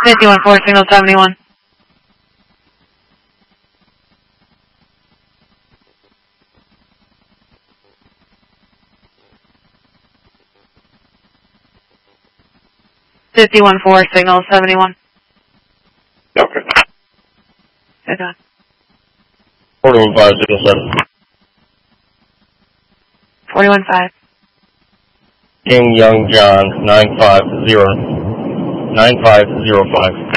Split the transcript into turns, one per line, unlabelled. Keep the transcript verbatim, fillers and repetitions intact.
fifty-one four, signal seventy-one. fifty-one four, signal seventy-one.
Okay.
Okay.
forty-one five, signal seven.
forty-one five.
King Young John, nine five zero, nine five zero five.